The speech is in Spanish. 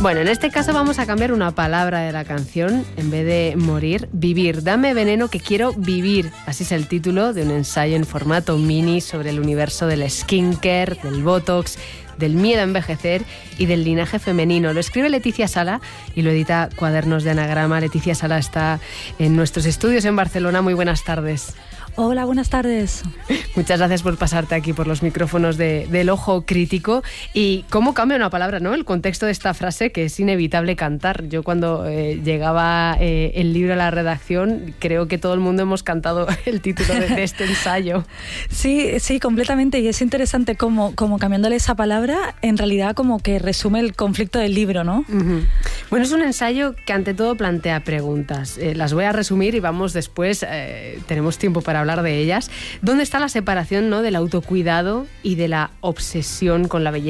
Bueno, en este caso vamos a cambiar una palabra de la canción. En vez de morir, vivir. Dame veneno que quiero vivir. Así es el título de un ensayo en formato mini sobre el universo del skincare, del botox, del miedo a envejecer y del linaje femenino. Lo escribe Leticia Sala y lo edita Cuadernos de Anagrama. Leticia Sala está en nuestros estudios en Barcelona. Muy buenas tardes. Hola, buenas tardes. Muchas gracias por pasarte aquí por los micrófonos del Ojo Crítico. Y cómo cambia una palabra, ¿no? El contexto de esta frase, que es inevitable cantar. Yo cuando llegaba el libro a la redacción, creo que todo el mundo hemos cantado el título de este ensayo. Sí, completamente. Y es interesante cómo cambiándole esa palabra, en realidad como que resume el conflicto del libro, ¿no? Uh-huh. Bueno, es un ensayo que ante todo plantea preguntas. Las voy a resumir y vamos después, tenemos tiempo para hablar de ellas. ¿Dónde está la separación, ¿no?, del autocuidado y de la obsesión con la belleza?